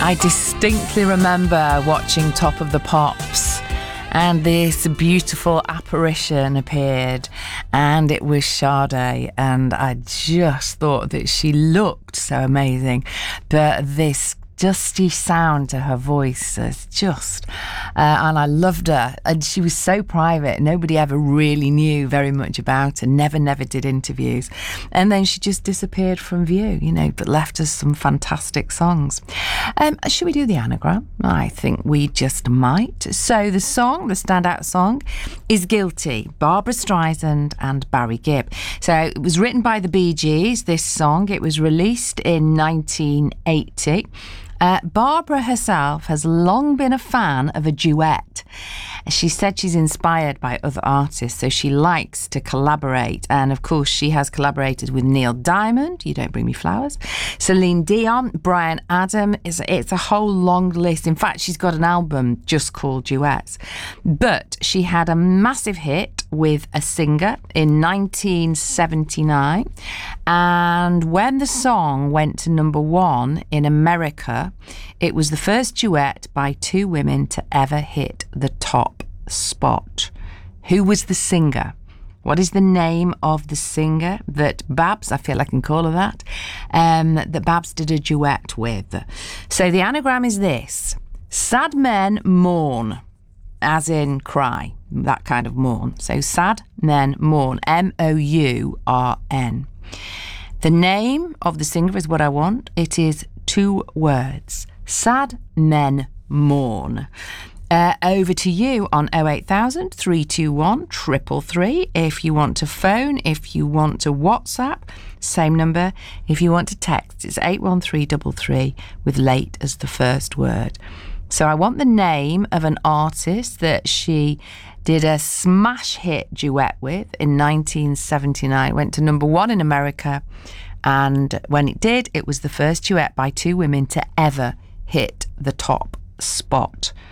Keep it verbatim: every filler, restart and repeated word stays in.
I distinctly remember watching Top of the Pops, and this beautiful apparition appeared, and it was Sade, and I just thought that she looked so amazing. But this dusty sound to her voice is just, uh, and I loved her, and she was so private. Nobody ever really knew very much about her, never, never did interviews. And then she just disappeared from view, you know, but left us some fantastic songs. Um, should we do the anagram? I think we just might. So the song, the standout song, is Guilty, Barbra Streisand and Barry Gibb. So it was written by the Bee Gees, this song. It was released in nineteen eighty. Uh, Barbara herself has long been a fan of a duet. She said she's inspired by other artists, so she likes to collaborate. And of course, she has collaborated with Neil Diamond, You Don't Bring Me Flowers, Celine Dion, Bryan Adams. It's, it's a whole long list. In fact, she's got an album just called Duets. But she had a massive hit with a singer in nineteen seventy-nine. And when the song went to number one in America, it was the first duet by two women to ever hit the top spot. Who was the singer? What is the name of the singer that Babs, I feel I can call her that, um, that Babs did a duet with? So the anagram is this: sad men mourn, as in cry, that kind of mourn. So sad men mourn, M O U R N. The name of the singer is what I want. It is two words: sad men mourn. Uh, over to you on oh eight thousand, three two one, three three three. If you want to phone, if you want to WhatsApp, same number. If you want to text, it's eight one three three three with late as the first word. So I want the name of an artist that she did a smash hit duet with in nineteen seventy-nine. It went to number one in America. And when it did, it was the first duet by two women to ever hit the top spot.